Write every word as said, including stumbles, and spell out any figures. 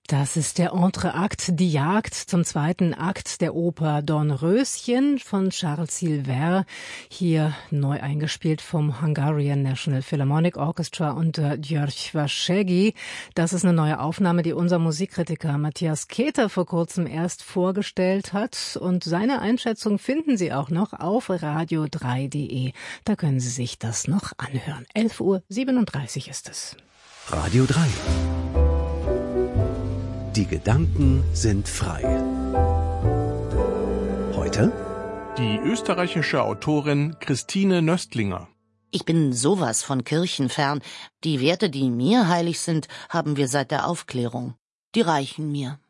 Das ist der Entreakt, die Jagd zum zweiten Akt der Oper Dornröschen von Charles Silver, hier neu eingespielt vom Hungarian National Philharmonic Orchestra unter György Vaségy. Das ist eine neue Aufnahme, die unser Musikkritiker Matthias Keter vor kurzem erst vorgestellt hat. Und seine Einschätzung finden Sie auch noch auf radio drei punkt de. Da können Sie sich das noch anhören. elf Uhr siebenunddreißig ist es. Radio drei. Die Gedanken sind frei. Heute die österreichische Autorin Christine Nöstlinger. Ich bin sowas von kirchenfern. Die Werte, die mir heilig sind, haben wir seit der Aufklärung. Die reichen mir.